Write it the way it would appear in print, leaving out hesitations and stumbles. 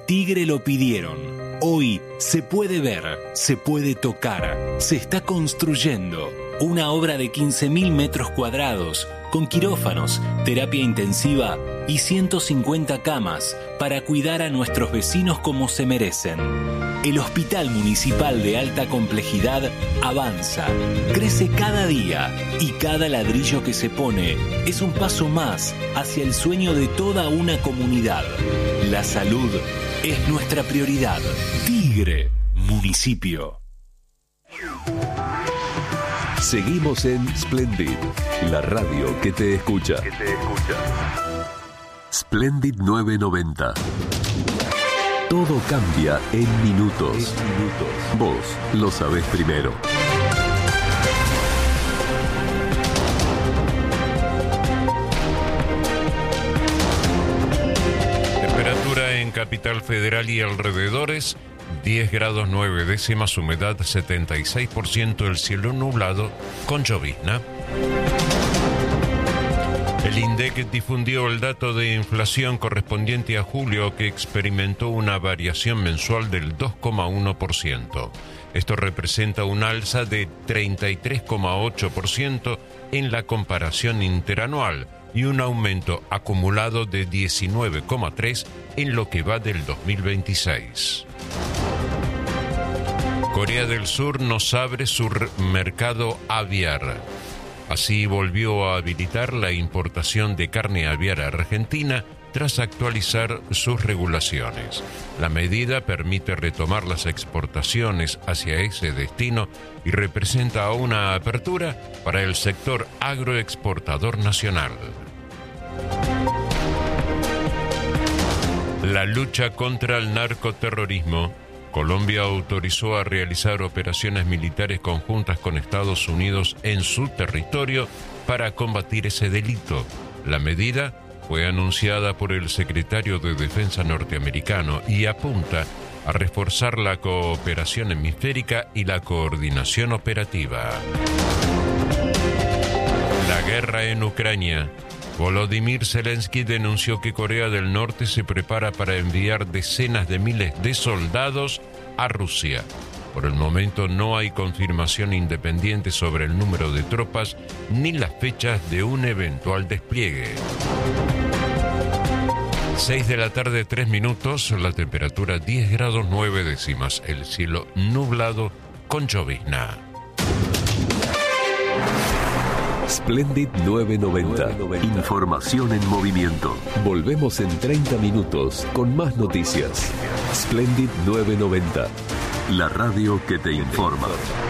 Tigre lo pidieron. Hoy se puede ver, se puede tocar, se está construyendo una obra de 15.000 metros cuadrados con quirófanos, terapia intensiva y 150 camas para cuidar a nuestros vecinos como se merecen. El Hospital Municipal de Alta Complejidad avanza, crece cada día y cada ladrillo que se pone es un paso más hacia el sueño de toda una comunidad. La salud es nuestra prioridad. Tigre, municipio. Seguimos en Splendid, la radio que te escucha. Splendid 990. Todo cambia en minutos. Vos lo sabés primero. Temperatura en Capital Federal y alrededores, 10 grados 9 décimas, humedad 76%, el cielo nublado con llovizna. El INDEC difundió el dato de inflación correspondiente a julio, que experimentó una variación mensual del 2,1%. Esto representa un alza de 33,8% en la comparación interanual y un aumento acumulado de 19,3% en lo que va del 2026. Corea del Sur nos abre su mercado aviar. Así volvió a habilitar la importación de carne aviar a Argentina tras actualizar sus regulaciones. La medida permite retomar las exportaciones hacia ese destino y representa una apertura para el sector agroexportador nacional. La lucha contra el narcoterrorismo. Colombia autorizó a realizar operaciones militares conjuntas con Estados Unidos en su territorio para combatir ese delito. La medida fue anunciada por el secretario de Defensa norteamericano y apunta a reforzar la cooperación hemisférica y la coordinación operativa. La guerra en Ucrania. Volodymyr Zelensky denunció que Corea del Norte se prepara para enviar decenas de miles de soldados a Rusia. Por el momento no hay confirmación independiente sobre el número de tropas ni las fechas de un eventual despliegue. 6 de la tarde, 3 minutos, la temperatura 10 grados 9 décimas, el cielo nublado con llovizna. Splendid 990. Información en movimiento. Volvemos en 30 minutos con más noticias. Splendid 990. La radio que te informa.